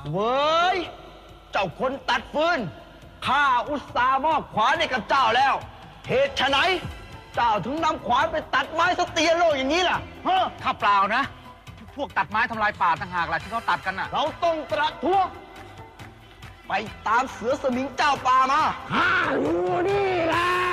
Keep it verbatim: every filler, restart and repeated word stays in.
เว้ยเจ้าคนตัดฟืนข้าอุตส่าห์มอบขวานให้กับเจ้าแล้วเหตุไฉนเจ้าถึงนำขวานไปตัดไม้สเตียโลอย่างนี้ล่ะฮะข้าเปล่านะพวกตัดไม้ทำลายป่าต่างหากล่ะที่เขาตัดกันน่ะเราต้องประท้วงไปตามเสือสมิงเจ้าป่ามาข้ารู้นี่แหละ